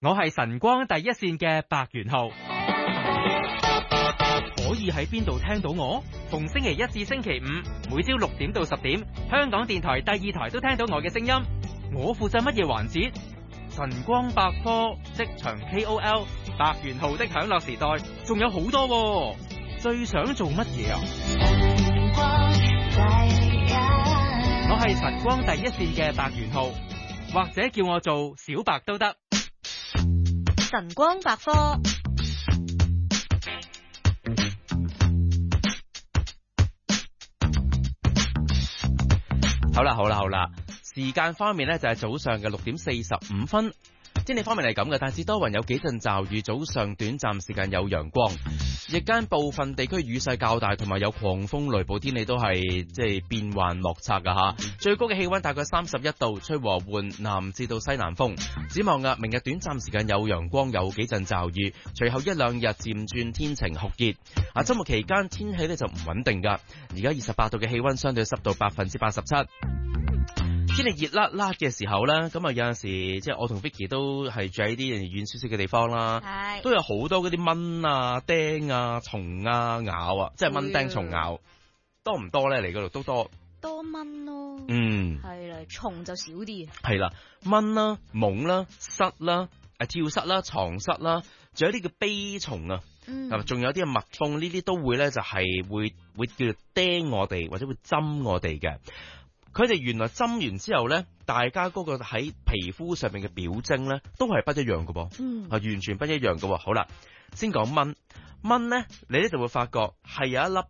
我係晨光第一線嘅白元浩，可以喺邊度聽到我？逢星期一至星期五，每朝6點到10點，香港電台第2台都聽到我嘅聲音。我負責乜嘢環節？晨光百科、職場 KOL、白元浩的享樂時代，仲有好多喎。最想做乜嘢啊？我係晨光第一線嘅白元浩，或者叫我做小白都得。 晨光百科。 好啦，時間方面呢，就係早上嘅6點45分。天氣方面係咁嘅，大致多雲，有幾陣驟雨，早上短暫時間有陽光，日間部分地區雨勢較大，同埋有狂風雷暴，天氣都係即係變幻莫測噶吓。最高嘅氣溫大概31度，吹和緩南至到西南風。展望明日短暫時間有陽光，有幾陣驟雨，隨後一兩日漸轉天晴酷熱。周末期間天氣呢就唔穩定噶，而家28度嘅氣溫，相對濕度87%。天氣熱辣辣嘅時候咧，咁有陣時即係我同 Vicky 都係住喺啲遠少少嘅地方啦，都有好多嗰啲蚊啊、釘啊、蟲啊咬啊，即係蚊釘蟲咬，多唔多咧？嚟嗰度都多蚊咯，係啦，蟲就少啲。係啦，蚊啦、蠓啦、虱啦、跳蚤啦、床虱啦，仲有啲叫飛蟲啊，仲有啲蜜蜂，呢啲都會咧就係會叫做釘我哋或者會針我哋嘅。佢哋原來針完之後咧，大家嗰個喺皮膚上面嘅表徵咧，都係不一樣嘅噃，完全不一樣嘅。好啦，先講蚊咧，你咧就會發覺係有一粒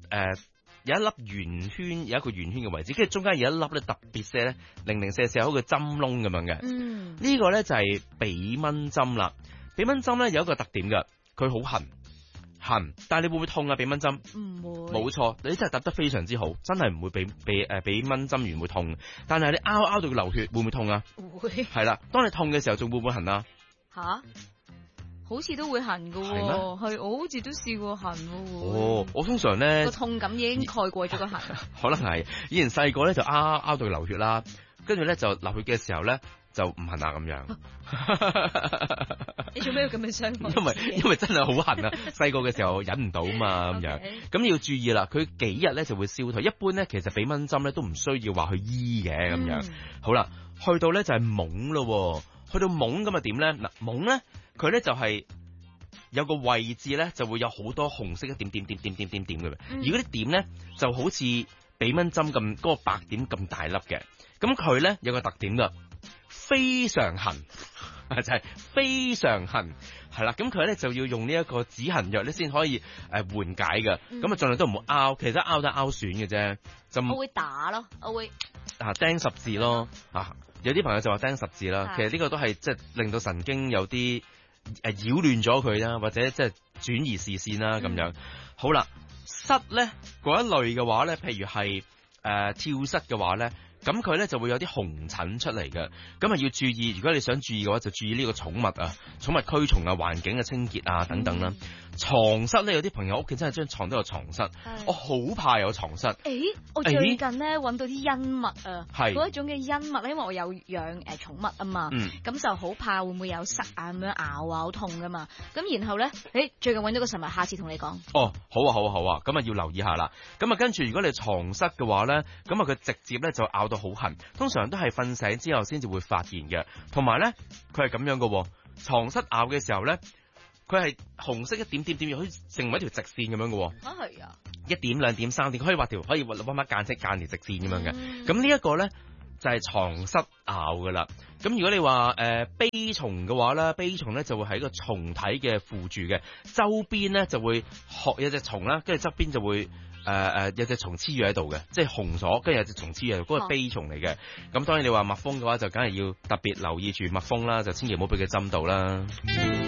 圓圈，有一個圓圈嘅位置，跟住中間有一粒咧特別些咧，零零舍舍好似針窿咁樣嘅。呢個咧就係比蚊針啦。比蚊針咧有一個特點嘅，佢好痕，但係你會唔會痛啊？俾蚊針唔會，冇錯，你真係答得非常之好，真係唔會俾蚊針完會痛。但係你拗到流血會唔會痛啊？會，係啦。當你痛嘅時候，仲會唔會痕啊？吓， 好似都會痕噶，係我好似都試過痕喎。 哦，我通常咧個痛感已經蓋過咗個痕。 可能係以前細個咧就拗到流血啦，跟住咧就流血嘅時候咧就唔痕啊咁樣。 你做咩要咁樣傷害？ 因為真係好痕啊！細個嘅時候忍唔到嘛咁樣，咁要注意啦。佢幾日咧就會消退。一般咧其實俾蚊針咧都唔需要話去醫嘅咁樣。好啦，去到咧就係蠓咯。去到蠓咁啊點咧？嗱，蠓咧佢咧就係有個位置咧就會有好多紅色一點點嘅。而嗰啲點咧就好似俾蚊針咁嗰個白點咁大粒嘅。咁佢咧有個特點噶，非常痕。就係非常痕，係啦，咁佢咧就要用呢一個止痕藥咧先可以緩解嘅，咁啊盡量都唔好拗，其實拗得拗損嘅啫，就我會打咯，我會釘十字咯，有啲朋友就話釘十字啦，其實呢個都係即係令到神經有啲擾亂咗佢啦，或者即係轉移視線啦咁樣。好啦，虱咧嗰一類嘅話咧，譬如係跳虱嘅話咧。咁佢咧就會有啲紅疹出嚟嘅，咁啊要注意。如果你想注意嘅話，就注意呢個寵物啊、寵物驅蟲啊、環境嘅清潔啊等等啦。床虱咧，有啲朋友屋企真係張床都有床虱，我好怕有床虱。 我最近咧揾到啲茵物啊，嗰一種嘅茵物咧，因為我有養寵物啊嘛，咁就好怕會唔會有虱啊咁樣咬啊，好痛噶嘛。咁然後咧，最近揾到個神物，下次同你講。哦， 好啊，咁啊要留意下啦。咁啊跟住如果你床虱嘅話咧，咁啊佢直接咧就咬到好痕，通常都係瞓醒之後先至會發現嘅。同埋咧，佢係咁樣嘅，床虱咬嘅時候咧。佢係紅色一點點，可以成為一條直線咁樣嘅。 係啊 ，1點、2點、3點，可以畫間尺間條直線咁樣嘅。咁呢一個咧就係床虱咬噶啦。咁如果你話蜱蟲嘅話咧，蜱蟲咧就會喺個蟲體嘅附住嘅周邊咧就會學有隻蟲啦，跟住側邊就會有隻蟲黐住喺度嘅，即係紅咗，跟住有隻蟲黐住喺度，嗰個蜱蟲嚟嘅。咁當然你話蜜蜂嘅話，就梗係要特別留意住蜜蜂啦，就千祈唔好俾佢針到啦。